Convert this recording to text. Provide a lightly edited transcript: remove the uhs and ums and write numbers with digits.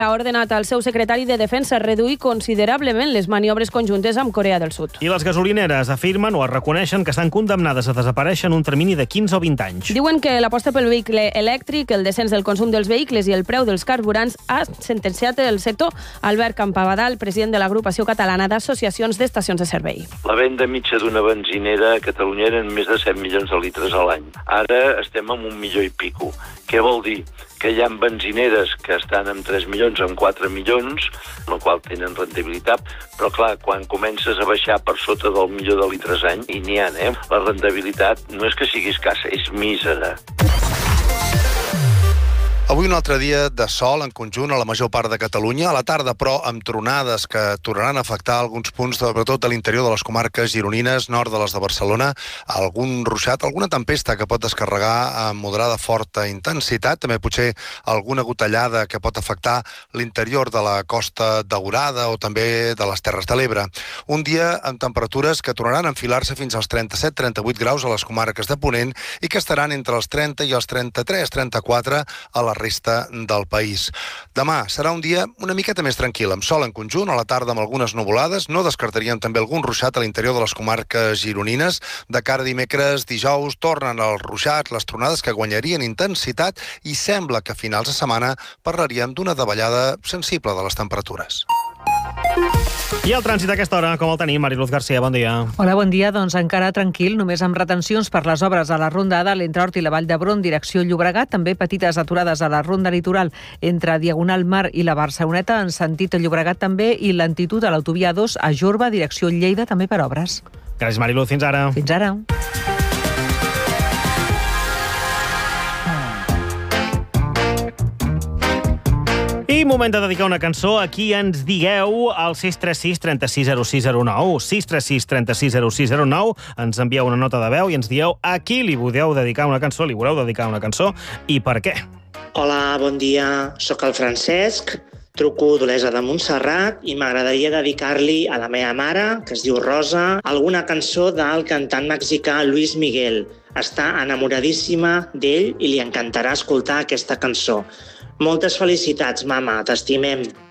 Ha ordenat al seu secretari de Defensa reduir considerablement les maniobres conjuntes amb Corea del Sud. I les gasolineres afirmen o es reconeixen que estan condemnades a desaparèixer en un termini de 15 o 20 anys. Diuen que l'aposta pel vehicle elèctric, el descens del consum dels vehicles i el preu dels carburants ha sentenciat el sector. Albert Campabadal, president de l'Agrupació Catalana d'Associacions d'Estacions de Servei. La venda mitja d'una benzinera a Catalunya eren més de 7 milions de litres a l'any. Ara estem amb 1 milió i pico. Què vol dir? Que hi ha benzineres que estan amb 3 milions, amb 4 milions, en el qual tenen rendibilitat, però clar, quan comences a baixar per sota del milió de litres any, i n'hi ha, la rendibilitat no és que sigui escassa, és mísera. Avui un altre dia de sol en conjunt a la major part de Catalunya, a la tarda però amb tronades que tornaran a afectar alguns punts, sobretot a l'interior de les comarques gironines, nord de les de Barcelona, algun ruixat, alguna tempesta que pot descarregar amb moderada forta intensitat, també potser alguna gotellada que pot afectar l'interior de la Costa Daurada o també de les Terres de l'Ebre. Un dia amb temperatures que tornaran a enfilar-se fins als 37-38 graus a les comarques de Ponent i que estaran entre els 30 i els 33-34 a la resta del país. Demà serà un dia una miqueta més tranquil, amb sol en conjunt, a la tarda amb algunes nuvolades. No descartaríem també algun ruixat a l'interior de les comarques gironines. De cara a dimecres, dijous, tornen els ruixats, les tronades que guanyarien intensitat i sembla que a finals de setmana parlaríem d'una davallada sensible de les temperatures. I el trànsit a aquesta hora, com el tenim? Mariluz García, bon dia. Hola, bon dia. Doncs encara tranquil, només amb retencions per les obres a la Ronda A entre Hort i la Vall d'Hebron, direcció Llobregat, també petites aturades a la Ronda Litoral entre Diagonal Mar i la Barceloneta, en sentit Llobregat també, i lentitud a l'autovia 2 a Jorba, direcció Lleida, també per obres. Gràcies, Mariluz. Fins ara. Fins ara. I moment de dedicar una cançó a qui ens digueu al 636 36 0609. 636 36 0609. Ens envieu una nota de veu i ens dieu a qui li voleu dedicar una cançó, i per què. Hola, bon dia. Soc el Francesc, truco d'Olesa de Montserrat i m'agradaria dedicar-li a la meva mare, que es diu Rosa, alguna cançó del cantant mexicà Luis Miguel. Està enamoradíssima d'ell i li encantarà escoltar aquesta cançó. Moltes felicitats, mama, t'estimem.